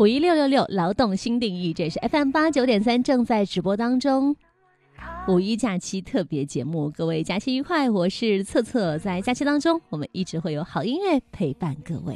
51666劳动新定义，这是 FM89.3 正在直播当中。五一假期特别节目，各位假期愉快，我是策策。在假期当中，我们一直会有好音乐陪伴各位。